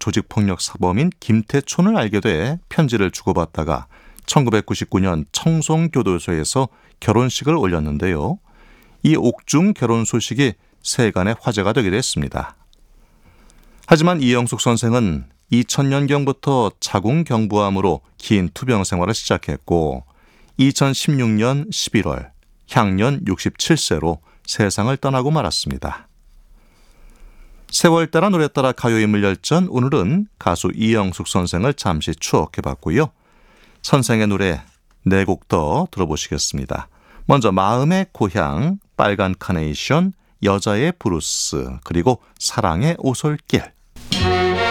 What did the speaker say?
조직폭력 사범인 김태촌을 알게 돼 편지를 주고받다가 1999년 청송교도소에서 결혼식을 올렸는데요. 이 옥중 결혼 소식이 세간의 화제가 되기도 했습니다. 하지만 이영숙 선생은 2000년경부터 자궁경부암으로 긴 투병 생활을 시작했고 2016년 11월 향년 67세로 세상을 떠나고 말았습니다. 세월 따라 노래 따라 가요인물 열전, 오늘은 가수 이영숙 선생을 잠시 추억해봤고요. 선생의 노래 4곡 더 들어보시겠습니다. 먼저 마음의 고향, 빨간 카네이션, 여자의 브루스, 그리고 사랑의 오솔길.